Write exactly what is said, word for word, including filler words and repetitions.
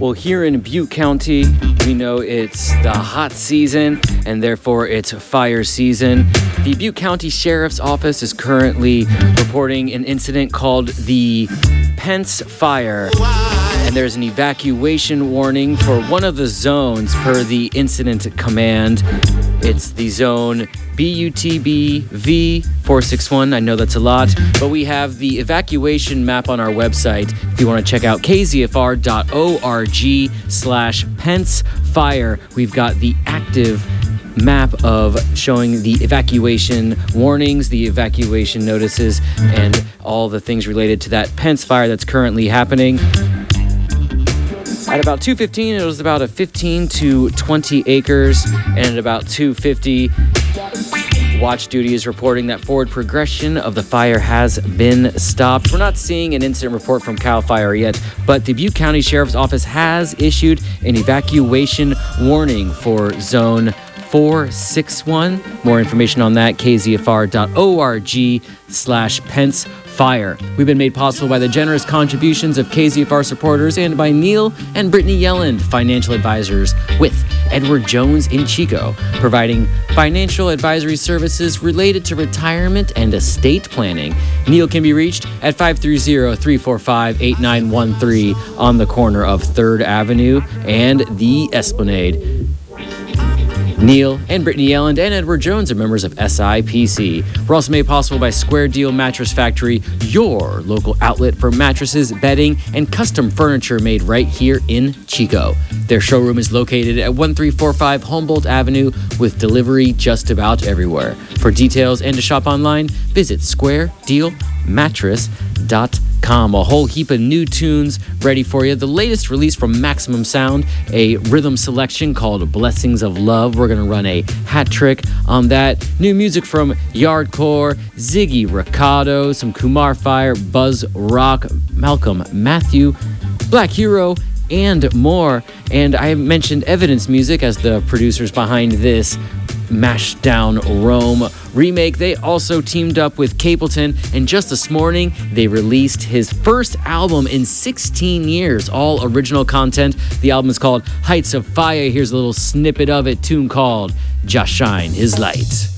Well, here in Butte County, we know it's the hot season and therefore it's fire season. The Butte County Sheriff's Office is currently reporting an incident called the Pence Fire. And there's an evacuation warning for one of the zones per the incident command. It's the zone B U T B V four six one. I know that's a lot, but we have the evacuation map on our website. If you want to check out k z f r dot org slash Pence Fire, we've got the active map of showing the evacuation warnings, the evacuation notices, and all the things related to that Pence Fire that's currently happening. At about two fifteen, it was about a fifteen to twenty acres, and at about two fifty, Watch Duty is reporting that forward progression of the fire has been stopped. We're not seeing an incident report from CAL FIRE yet, but the Butte County Sheriff's Office has issued an evacuation warning for Zone four six one. More information on that, k z f r dot org slash Pence Fire. We've been made possible by the generous contributions of K Z F R supporters and by Neil and Brittany Yelland, financial advisors with Edward Jones in Chico, providing financial advisory services related to retirement and estate planning. Neil can be reached at five three zero, three four five, eight nine one three on the corner of third Avenue and the Esplanade. Neil and Brittany Yelland and Edward Jones are members of S I P C. We're also made possible by Square Deal Mattress Factory, your local outlet for mattresses, bedding, and custom furniture made right here in Chico. Their showroom is located at one three four five Humboldt Avenue with delivery just about everywhere. For details and to shop online, visit square deal mattress dot com. A whole heap of new tunes ready for you. The latest release from Maximum Sound, a rhythm selection called Blessings of Love. We're going to run a hat trick on that. New music from Yardcore, Ziggy Ricardo, some Kumar Fire, Buzz Rock, Malcolm Matthew, Black Hero, and more. And I mentioned Evidence Music as the producers behind this Mashed Down Rome remake. They also teamed up with Capleton, and just this morning they released his first album in sixteen years, all original content. The album is called Heights of Fire. Here's a little snippet of it, tune called Just Shine His Light.